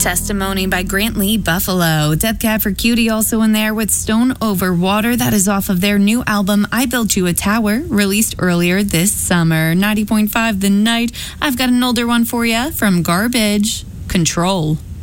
Testimony by Grant Lee Buffalo. Death Cab for Cutie also in there with Stone Over Water. That is off of their new album, I Built You a Tower, released earlier this summer. 90.5 The Night. I've got an older one for you from Garbage, Control.